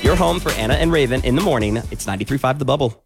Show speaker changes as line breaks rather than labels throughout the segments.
Your home for Anna and Raven in the morning. It's 93.5 The Bubble.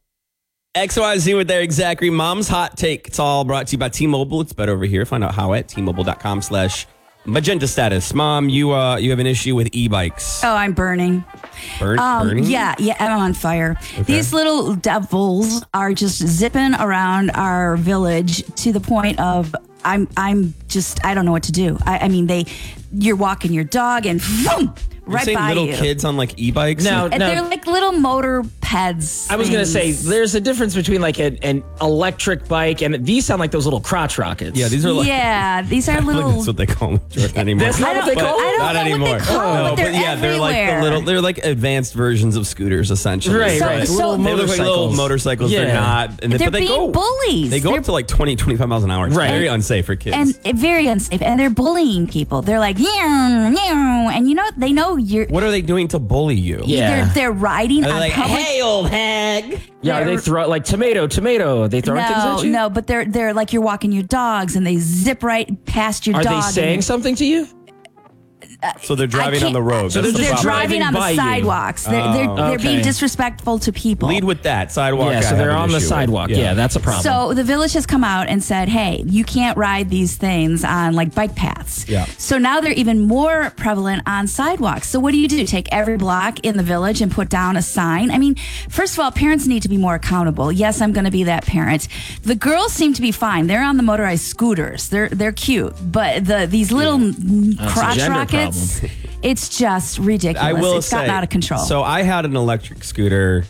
XYZ with their Zachary Mom's Hot Take. It's all brought to you by T-Mobile. It's better over here. Find out how at T-Mobile.com/magenta status. Mom, you have an issue with e-bikes.
Oh, I'm burning.
Burning?
Yeah, I'm on fire. Okay. These little devils are just zipping around our village to the point of I don't know what to do. I mean, you're walking your dog and boom, right by you.
You're saying little kids on like e-bikes?
No, they're like little motor peds.
I was going to say, there's a difference between like an electric bike and these sound like those little crotch rockets.
Yeah, these are like...
Yeah, these are little...
That's what they call them, Jordan, anymore.
That's not what they call them?
I don't
not
know
anymore.
what they call them, but
yeah, they're like the little... They're like advanced versions of scooters, essentially.
Right.
So
they look like little motocycles.
Yeah.
They're not.
They're
but they
being bullies.
They go up to like 20, 25 miles an hour. It's very unsafe for kids.
And very unsafe. And they're bullying people. They're like, yeah, and they know you're...
What are they doing to bully you?
Yeah.
They're riding on
like,
public...
hey, old hag.
Yeah, they throw like tomato. They throw things at you?
No, but they're like you're walking your dogs and they zip right past your
Are
dog.
Are they saying something to you?
So they're driving on the road.
So
they're driving on the sidewalks. They're being disrespectful to people.
Lead with that sidewalk.
Yeah, so they're on the sidewalk. Yeah, that's a problem.
So the village has come out and said, hey, you can't ride these things on like bike paths.
Yeah.
So now they're even more prevalent on sidewalks. So what do? Take every block in the village and put down a sign? I mean, first of all, parents need to be more accountable. Yes, I'm going to be that parent. The girls seem to be fine. They're on the motorized scooters. They're cute. But these little crotch rockets, it's just ridiculous. It's gotten out of control.
So I had an electric scooter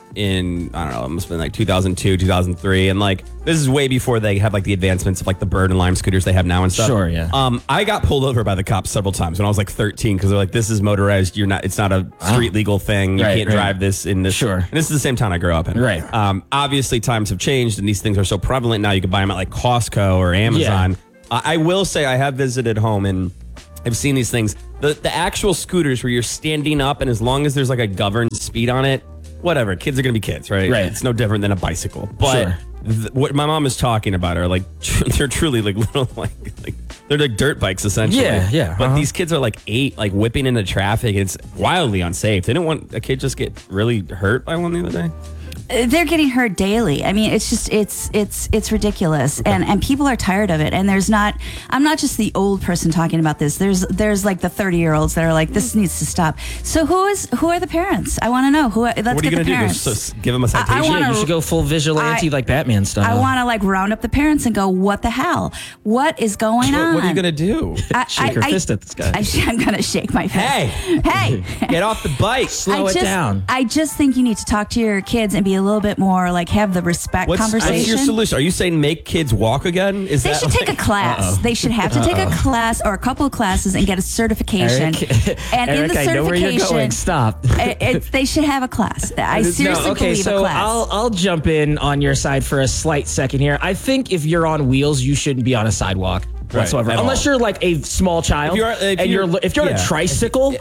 in, I don't know, it must have been like 2002, 2003. And like, this is way before they have like the advancements of like the Bird and Lime scooters they have now and stuff.
Sure, yeah.
I got pulled over by the cops several times when I was like 13 because they're like, this is motorized. It's not a street legal thing. You can't drive this in this.
Sure.
And this is the same town I grew up in.
Right.
Obviously times have changed and these things are so prevalent now you can buy them at like Costco or Amazon.
Yeah.
I will say I have visited home and I've seen these things. The actual scooters where you're standing up and as long as there's like a governed speed on it, whatever, kids are going to be kids, right?
Right.
It's no different than a bicycle. But what my mom is talking about are like, they're truly like little, like they're like dirt bikes essentially.
Yeah.
But these kids are like 8, like whipping into traffic. It's wildly unsafe. They didn't want a kid just get really hurt by one the other day.
They're getting hurt daily. I mean, it's just it's ridiculous, and people are tired of it. And I'm not just the old person talking about this. There's like the 30-year-olds that are like, this needs to stop. So who are the parents? I want to know
What are you going to do? Just give them a citation?
You should go full vigilante like Batman style.
I want to like round up the parents and go, what the hell? What is going on?
What are you going to do?
Shake her fist at this guy.
I'm going to shake my fist.
Hey, get off the bike.
Slow it down.
I just think you need to talk to your kids and be a little bit more like have the respect conversation.
What's your solution? Are you saying make kids walk again?
They should take a class. They should have to take a class or a couple of classes and get a certification.
And in the certification, I know where you're going. Stop.
They should have a class. I seriously believe a class.
I'll jump in on your side for a slight second here. I think if you're on wheels, you shouldn't be on a sidewalk. Whatsoever, unless you're like a small child, if you're on a tricycle,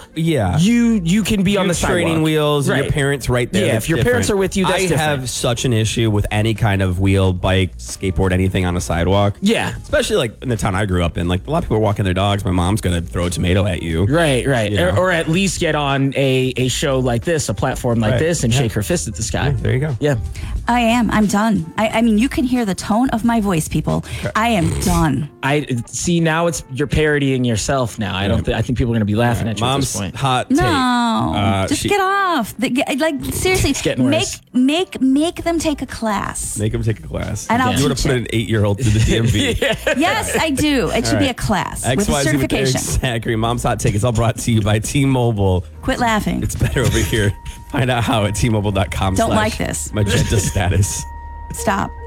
you can be on the sidewalk.
Training wheels, your parents right there.
Yeah, if your parents are with you, that's different.
I have such an issue with any kind of wheel, bike, skateboard, anything on a sidewalk.
Yeah,
especially like in the town I grew up in. Like a lot of people are walking their dogs. My mom's gonna throw a tomato at you.
Right.
You know?
Or at least get on a show like this, a platform like this, and shake her fist at this guy.
There you go.
Yeah,
I'm done. I mean, you can hear the tone of my voice, people. I am done.
I see now. You're parodying yourself now. I think people are going to be laughing at you at this point.
Hot take.
No, just get off. Like seriously,
it's getting worse.
Make them take a class.
Make them take a class.
And I'll
you want to put an 8-year-old through the DMV?
Yes, I do. It should be a class with a certification.
Exactly. Mom's Hot Take is all brought to you by T-Mobile.
Quit laughing.
It's better over here. Find out how at T-Mobile.com.
Don't like this.
Magenta status.
Stop.